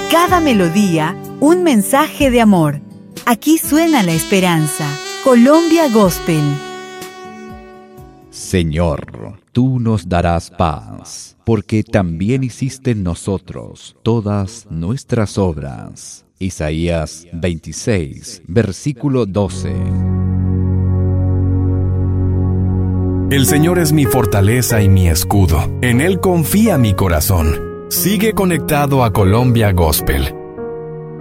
Cada melodía, un mensaje de amor. Aquí suena la esperanza. Colombia Gospel. Señor, tú nos darás paz, porque también hiciste en nosotros todas nuestras obras. Isaías 26, versículo 12. El Señor es mi fortaleza y mi escudo. En Él confía mi corazón. Sigue conectado a Colombia Gospel